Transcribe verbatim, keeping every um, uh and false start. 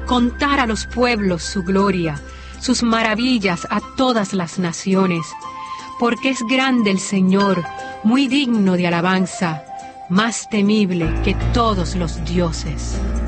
contar a los pueblos su gloria, sus maravillas a todas las naciones, porque es grande el Señor, muy digno de alabanza, más temible que todos los dioses.